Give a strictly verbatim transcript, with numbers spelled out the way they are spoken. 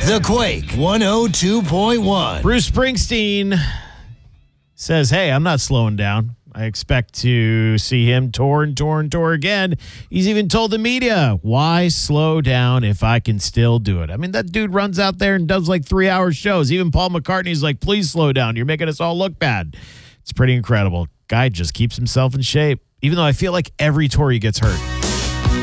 The Quake one oh two point one. Bruce Springsteen says, hey, I'm not slowing down. I expect to see him tour and tour and tour again. He's even told the media, why slow down if I can still do it? I mean, that dude runs out there and does like three-hour shows. Even Paul McCartney's like, please slow down. You're making us all look bad. It's pretty incredible. Guy just keeps himself in shape, even though I feel like every tour he gets hurt.